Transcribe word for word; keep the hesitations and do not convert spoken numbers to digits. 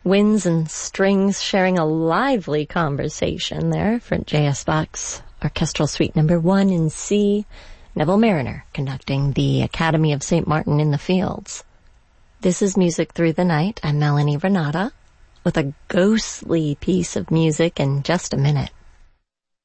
Winds and strings sharing a lively conversation there for J S. Bach's Orchestral Suite Number One in C. Neville Marriner conducting the Academy of Saint Martin in the Fields. This is Music Through the Night. I'm Melanie Renata with a ghostly piece of music in just a minute.